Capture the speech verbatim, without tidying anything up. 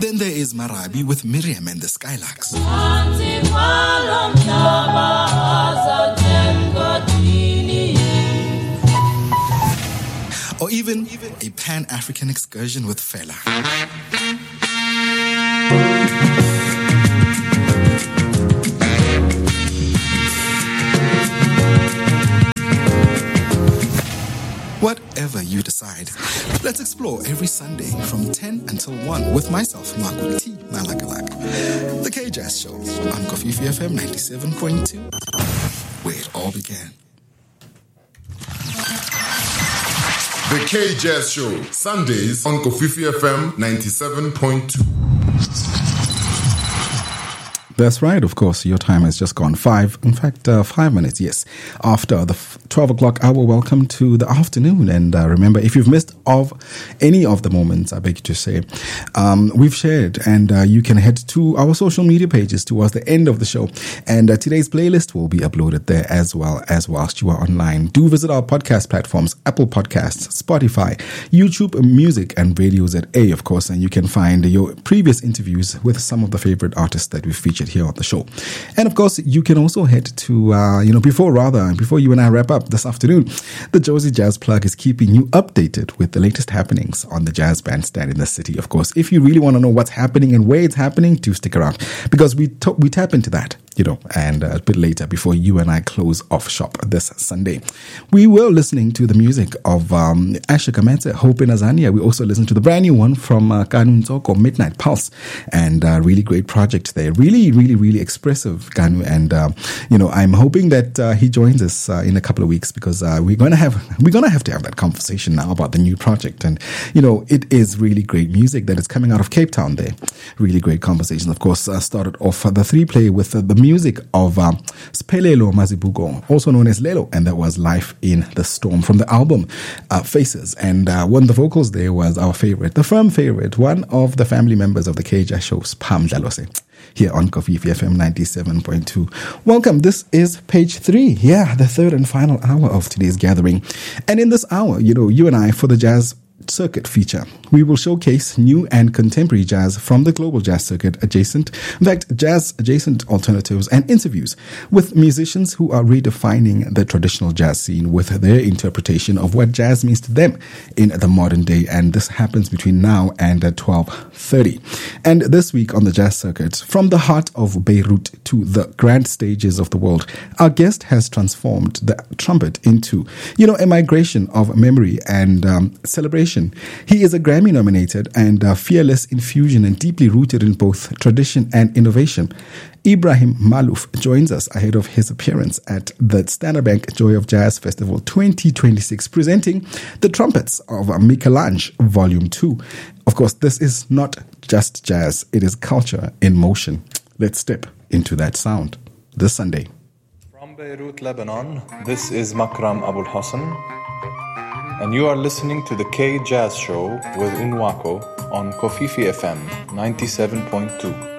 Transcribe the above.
Then there is Marabi with Miriam and the Skylarks. Or even a Pan-African excursion with Fela. Whatever you decide, let's explore every Sunday from ten until one with myself, Marco T. Malagalak. The K-Jazz Show on Kofifi F M ninety-seven point two, where it all began. The K-Jazz Show, Sundays on Kofifi F M ninety-seven point two. That's right, of course. Your time has just gone five, in fact, uh, five minutes, yes, after the twelve o'clock hour. Welcome to the afternoon. And uh, remember, if you've missed of any of the moments, I beg you to say, um, we've shared, and uh, you can head to our social media pages towards the end of the show. And uh, today's playlist will be uploaded there as well as whilst you are online. Do visit our podcast platforms, Apple Podcasts, Spotify, YouTube Music, and Radios at A, of course. And you can find your previous interviews with some of the favorite artists that we've featured here on the show. And of course, you can also head to, uh, you know, before rather, before you and I wrap up this afternoon, the Josie Jazz Plug is keeping you updated with the latest happenings on the jazz bandstand in the city. Of course, if you really want to know what's happening and where it's happening, do stick around, because we t- we tap into that, you know, and uh, a bit later before you and I close off shop this Sunday. We were listening to the music of um, Asha Kamete, Hope in Azania. We also listened to the brand new one from uh, Kanu Nzoko, Midnight Pulse, and uh, really great project there. Really, really, really expressive, Kanu. And, uh, you know, I'm hoping that uh, he joins us uh, in a couple of weeks, because uh, we're going to have, we're going to have to have that conversation now about the new project. And, you know, it is really great music that is coming out of Cape Town there. Really great conversation. Of course, uh, started off uh, the three play with uh, the music of uh, Spelelo Mazibuko, also known as Lelo, and that was Life in the Storm from the album uh, Faces. And uh, one of the vocals there was our favorite, the firm favorite, one of the family members of the K-Jazz shows, Pam Dlalose, here on Kofifi F M ninety-seven point two. Welcome. This is page three. Yeah, the third and final hour of today's gathering. And in this hour, you know, you and I, for the Jazz Circuit feature, we will showcase new and contemporary jazz from the global jazz circuit adjacent, in fact, jazz adjacent alternatives and interviews with musicians who are redefining the traditional jazz scene with their interpretation of what jazz means to them in the modern day. And this happens between now and at twelve thirty. And this week on the jazz circuit, from the heart of Beirut to the grand stages of the world, our guest has transformed the trumpet into, you know, a migration of memory and um, celebration. He is a Grammy-nominated and uh, fearless infusion and deeply rooted in both tradition and innovation. Ibrahim Malouf joins us ahead of his appearance at the Standard Bank Joy of Jazz Festival twenty twenty-six, presenting the trumpets of Michelangelo Volume two. Of course, this is not just jazz, it is culture in motion. Let's step into that sound this Sunday. From Beirut, Lebanon, this is Makram Abul Hassan, and you are listening to the K-Jazz Show with Unwako on Kofifi F M ninety-seven point two.